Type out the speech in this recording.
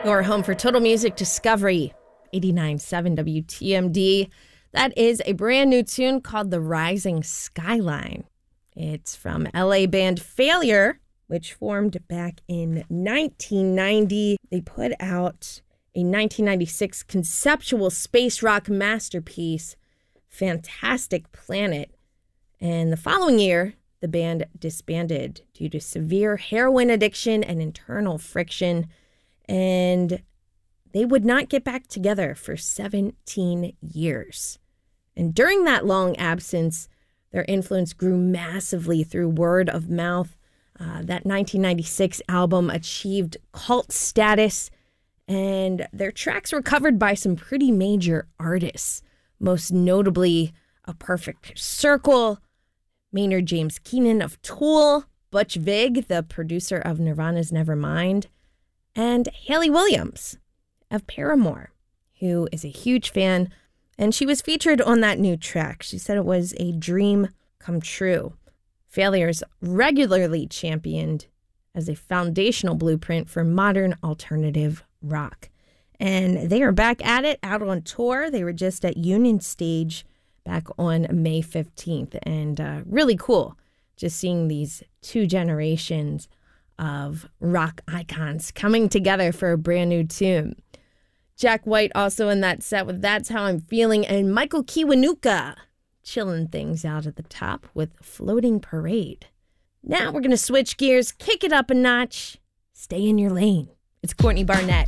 Your home for Total Music Discovery, 89.7 WTMD. That is a brand new tune called The Rising Skyline. It's from LA band Failure, which formed back in 1990. They put out a 1996 conceptual space rock masterpiece, Fantastic Planet. And the following year, the band disbanded due to severe heroin addiction and internal friction. And they would not get back together for 17 years. And during that long absence, their influence grew massively through word of mouth. That 1996 album achieved cult status, and their tracks were covered by some pretty major artists, most notably A Perfect Circle, Maynard James Keenan of Tool, Butch Vig, the producer of Nirvana's Nevermind, and Hayley Williams of Paramore, who is a huge fan, and she was featured on that new track. She said it was a dream come true. Failure's regularly championed as a foundational blueprint for modern alternative rock. And they are back at it, out on tour. They were just at Union Stage back on May 15th, and really cool just seeing these two generations of rock icons coming together for a brand new tune. Jack White also in that set with That's How I'm Feeling, and Michael Kiwanuka chilling things out at the top with Floating Parade. Now we're going to switch gears, kick it up a notch, stay in your lane. It's Courtney Barnett.